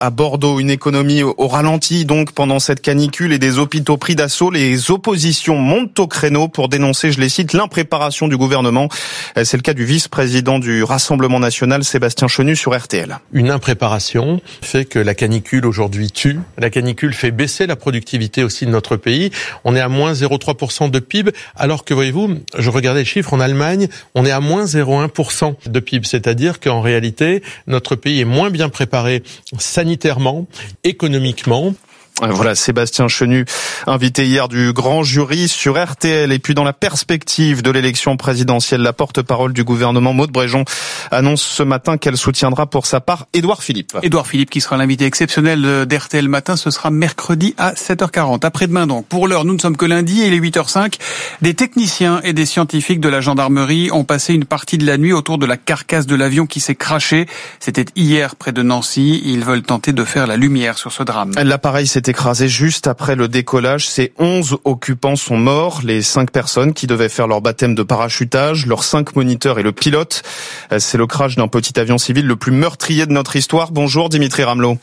À Bordeaux, une économie au ralenti donc pendant cette canicule et des hôpitaux pris d'assaut. Les oppositions montent au créneau pour dénoncer, je les cite, l'impréparation du gouvernement. C'est le cas du vice-président du Rassemblement national, Sébastien Chenu, sur RTL. Une impréparation fait que la canicule aujourd'hui tue. La canicule fait baisser la productivité aussi de notre pays. On est à moins 0,3% de PIB, alors que, voyez-vous, je regardais les chiffres, en Allemagne, on est à moins 0,1% de PIB. C'est-à-dire qu'en réalité, notre pays est moins bien préparé sanitairement, économiquement. Voilà, Sébastien Chenu, invité hier du grand jury sur RTL. Et puis dans la perspective de l'élection présidentielle, la porte-parole du gouvernement, Maud Bréjon, annonce ce matin qu'elle soutiendra pour sa part Édouard Philippe. Édouard Philippe qui sera l'invité exceptionnel d'RTL Matin, ce sera mercredi à 7h40. Après-demain donc. Pour l'heure, nous ne sommes que lundi et il est 8h05. Des techniciens et des scientifiques de la gendarmerie ont passé une partie de la nuit autour de la carcasse de l'avion qui s'est crashé. C'était hier près de Nancy. Ils veulent tenter de faire la lumière sur ce drame. L'appareil s'est écrasé juste après le décollage. Ces 11 occupants sont morts. Les 5 personnes qui devaient faire leur baptême de parachutage, leurs 5 moniteurs et le pilote. C'est le crash d'un petit avion civil le plus meurtrier de notre histoire. Bonjour Dimitri Ramelot.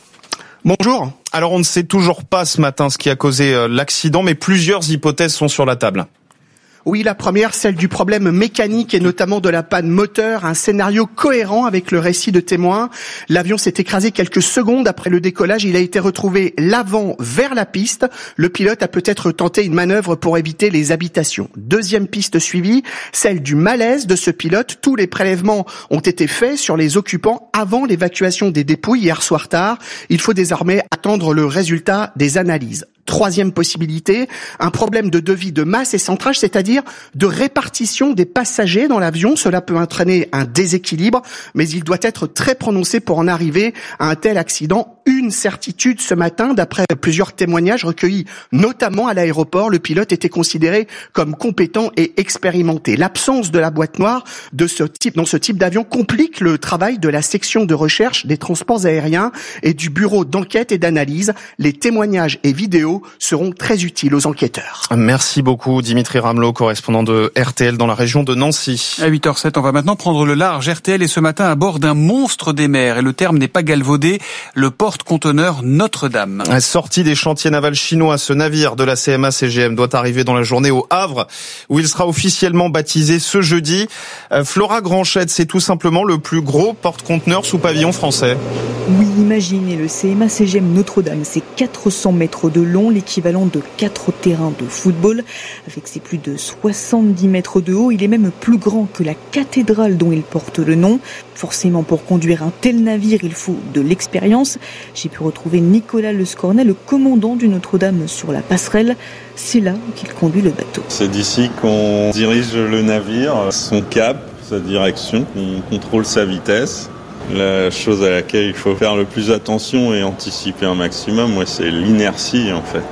Bonjour. Alors on ne sait toujours pas ce matin ce qui a causé l'accident, mais plusieurs hypothèses sont sur la table. Oui, la première, celle du problème mécanique et notamment de la panne moteur, un scénario cohérent avec le récit de témoins. L'avion s'est écrasé quelques secondes après le décollage. Il a été retrouvé l'avant vers la piste. Le pilote a peut-être tenté une manœuvre pour éviter les habitations. Deuxième piste suivie, celle du malaise de ce pilote. Tous les prélèvements ont été faits sur les occupants avant l'évacuation des dépouilles hier soir tard. Il faut désormais attendre le résultat des analyses. Troisième possibilité, un problème de devis de masse et centrage, c'est-à-dire de répartition des passagers dans l'avion. Cela peut entraîner un déséquilibre, mais il doit être très prononcé pour en arriver à un tel accident. Une certitude ce matin, d'après plusieurs témoignages recueillis, notamment à l'aéroport, le pilote était considéré comme compétent et expérimenté. L'absence de la boîte noire dans ce type d'avion complique le travail de la section de recherche des transports aériens et du bureau d'enquête et d'analyse. Les témoignages et vidéos seront très utiles aux enquêteurs. Merci beaucoup Dimitri Ramelot, correspondant de RTL dans la région de Nancy. À 8h07, on va maintenant prendre le large. RTL est ce matin à bord d'un monstre des mers et le terme n'est pas galvaudé, le porte-conteneur Notre-Dame. Sorti des chantiers navals chinois, ce navire de la CMA CGM doit arriver dans la journée au Havre où il sera officiellement baptisé ce jeudi. Flora Granchette, c'est tout simplement le plus gros porte-conteneur sous pavillon français. Oui, imaginez le CMA CGM Notre-Dame, c'est 400 mètres de long, l'équivalent de 4 terrains de football. Avec ses plus de 70 mètres de haut, il est même plus grand que la cathédrale dont il porte le nom. Forcément, pour conduire un tel navire, il faut de l'expérience. J'ai pu retrouver Nicolas Lescornet, le commandant du Notre-Dame, sur la passerelle. C'est là qu'il conduit le bateau. C'est d'ici qu'on dirige le navire, son cap, sa direction, qu'on contrôle sa vitesse. La chose à laquelle il faut faire le plus attention et anticiper un maximum, c'est l'inertie en fait.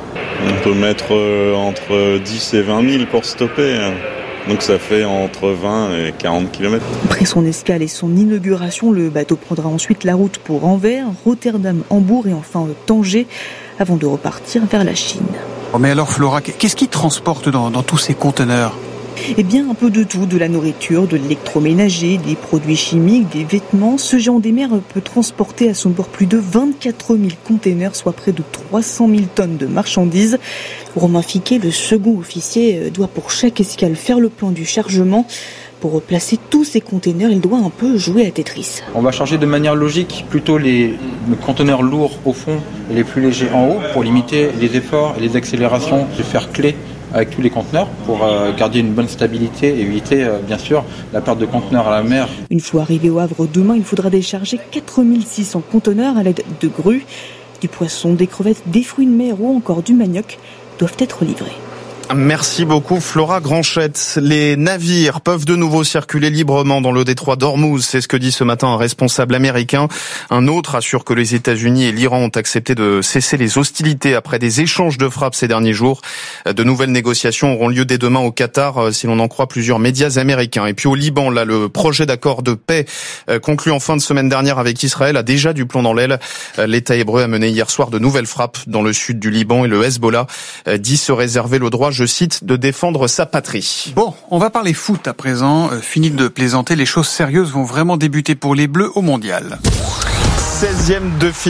On peut mettre entre 10 et 20 000 pour stopper. Donc ça fait entre 20 et 40 km. Après son escale et son inauguration, le bateau prendra ensuite la route pour Anvers, Rotterdam, Hambourg et enfin Tanger, avant de repartir vers la Chine. Mais alors Flora, qu'est-ce qui transporte dans tous ces conteneurs ? Eh bien, un peu de tout, de la nourriture, de l'électroménager, des produits chimiques, des vêtements. Ce géant des mers peut transporter à son bord plus de 24 000 containers, soit près de 300 000 tonnes de marchandises. Romain Fiquet, le second officier, doit pour chaque escale faire le plan du chargement. Pour replacer tous ces containers, il doit un peu jouer à Tetris. On va charger de manière logique plutôt les conteneurs lourds au fond et les plus légers en haut pour limiter les efforts et les accélérations de fer clé avec tous les conteneurs pour garder une bonne stabilité et éviter bien sûr la perte de conteneurs à la mer. Une fois arrivé au Havre demain, il faudra décharger 4600 conteneurs à l'aide de grues. Du poisson, des crevettes, des fruits de mer ou encore du manioc doivent être livrés. Merci beaucoup Flora Granchette. Les navires peuvent de nouveau circuler librement dans le détroit d'Ormuz, c'est ce que dit ce matin un responsable américain. Un autre assure que les États-Unis et l'Iran ont accepté de cesser les hostilités après des échanges de frappes ces derniers jours. De nouvelles négociations auront lieu dès demain au Qatar, si l'on en croit plusieurs médias américains. Et puis au Liban, là, le projet d'accord de paix conclu en fin de semaine dernière avec Israël a déjà du plomb dans l'aile. L'État hébreu a mené hier soir de nouvelles frappes dans le sud du Liban et le Hezbollah dit se réserver le droit, je cite, de défendre sa patrie. Bon, on va parler foot à présent. Fini de plaisanter, les choses sérieuses vont vraiment débuter pour les Bleus au Mondial. 16e de finale.